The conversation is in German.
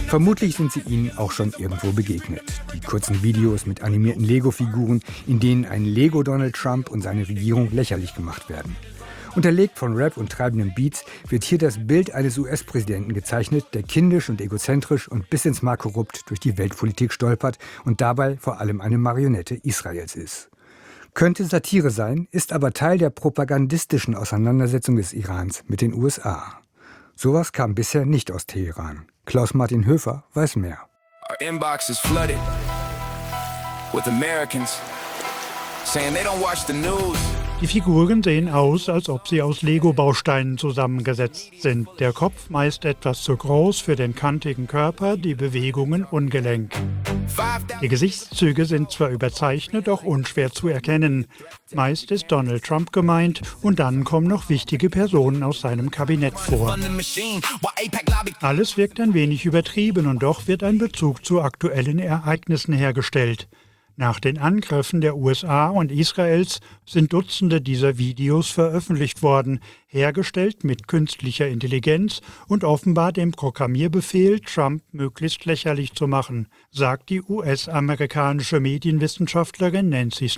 Vermutlich sind sie ihnen auch schon irgendwo begegnet. Die kurzen Videos mit animierten Lego-Figuren, in denen ein Lego-Donald Trump und seine Regierung lächerlich gemacht werden. Unterlegt von Rap und treibenden Beats wird hier das Bild eines US-Präsidenten gezeichnet, der kindisch und egozentrisch und bis ins Mark korrupt durch die Weltpolitik stolpert und dabei vor allem eine Marionette Israels ist. Könnte Satire sein, ist aber Teil der propagandistischen Auseinandersetzung des Irans mit den USA. Sowas kam bisher nicht aus Teheran. Klaus-Martin Höfer weiß mehr. Our inbox is flooded with Americans saying they don't watch the news. Die Figuren sehen aus, als ob sie aus Lego-Bausteinen zusammengesetzt sind. Der Kopf meist etwas zu groß für den kantigen Körper, die Bewegungen ungelenk. Die Gesichtszüge sind zwar überzeichnet, doch unschwer zu erkennen. Meist ist Donald Trump gemeint und dann kommen noch wichtige Personen aus seinem Kabinett vor. Alles wirkt ein wenig übertrieben und doch wird ein Bezug zu aktuellen Ereignissen hergestellt. Nach den Angriffen der USA und Israels sind Dutzende dieser Videos veröffentlicht worden, hergestellt mit künstlicher Intelligenz und offenbar dem Programmierbefehl, Trump möglichst lächerlich zu machen, sagt die US-amerikanische Medienwissenschaftlerin Nancy